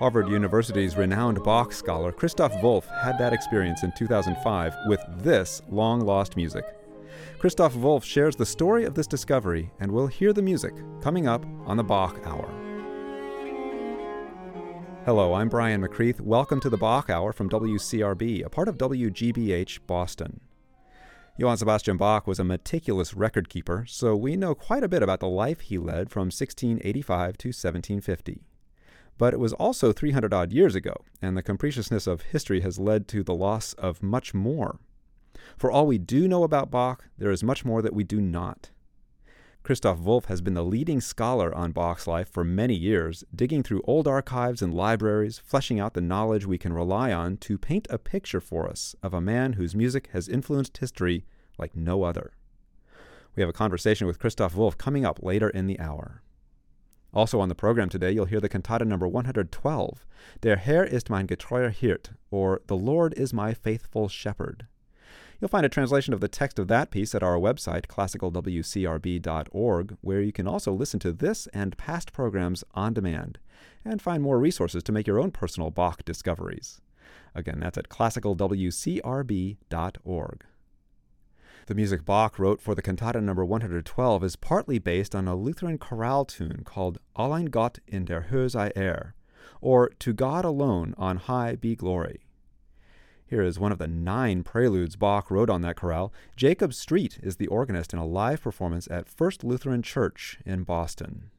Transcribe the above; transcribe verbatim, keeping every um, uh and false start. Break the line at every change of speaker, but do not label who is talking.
Harvard University's renowned Bach scholar Christoph Wolff had that experience in two thousand five with this long-lost music. Christoph Wolff shares the story of this discovery, and we'll hear the music coming up on the Bach Hour. Hello, I'm Brian McCreath. Welcome to the Bach Hour from W C R B, a part of W G B H Boston. Johann Sebastian Bach was a meticulous record keeper, so we know quite a bit about the life he led from sixteen eighty-five to seventeen fifty. But it was also three hundred odd years ago, and the capriciousness of history has led to the loss of much more. For all we do know about Bach, there is much more that we do not. Christoph Wolff has been the leading scholar on Bach's life for many years, digging through old archives and libraries, fleshing out the knowledge we can rely on to paint a picture for us of a man whose music has influenced history like no other. We have a conversation with Christoph Wolff coming up later in the hour. Also on the program today, you'll hear the cantata number one hundred twelve, Der Herr ist mein getreuer Hirt, or The Lord is my faithful shepherd. You'll find a translation of the text of that piece at our website, classical w c r b dot org, where you can also listen to this and past programs on demand, and find more resources to make your own personal Bach discoveries. Again, that's at classical w c r b dot org. The music Bach wrote for the cantata number one hundred twelve is partly based on a Lutheran chorale tune called Allein Gott in der Höhe sei er, or To God Alone on High Be Glory. Here is one of the nine preludes Bach wrote on that chorale. Jacob Street is the organist in a live performance at First Lutheran Church in Boston.